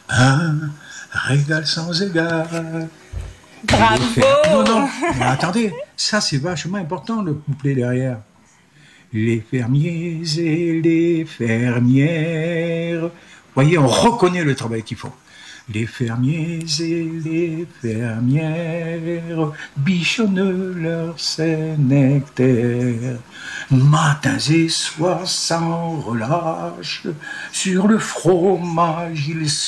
Un régal sans égal. Non, Bravo! non, mais attendez, ça c'est vachement important le couplet derrière. Les fermiers et les fermières. Voyez, on reconnaît le travail qu'ils font. Les fermiers et les fermières bichonnent leur nectaire. Matins et soirs sans relâche, sur le fromage ils